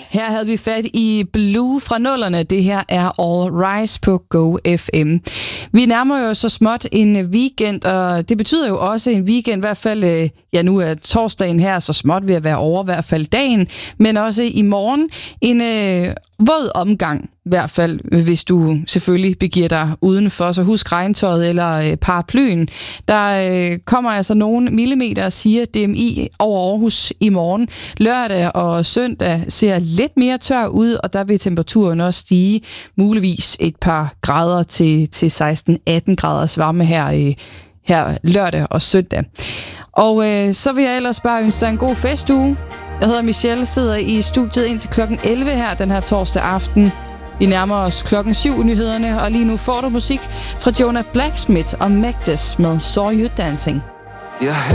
Her havde vi fat i Blue fra nullerne. Det her er All Rise på Go FM. Vi nærmer jo så småt en weekend, og det betyder jo også en weekend, i hvert fald, nu er torsdagen her så småt ved at være over, i hvert fald dagen, men også i morgen en våd omgang, i hvert fald, hvis du selvfølgelig begiver dig udenfor, så husk regntøjet eller paraplyen. Der kommer altså nogle millimeter, siger DMI, over Aarhus i morgen. Lørdag og søndag ser lidt mere tør ud, og der vil temperaturen også stige muligvis et par grader til 16-18 graders varme her lørdag og søndag. Og så vil jeg ellers bare ønske dig en god festuge. Jeg hedder Michelle, sidder i studiet indtil klokken 11 her den her torsdag aften. Vi nærmer os klokken 7 nyhederne, og lige nu får du musik fra Jonah Blacksmith og Magdes med Saw You Dancing.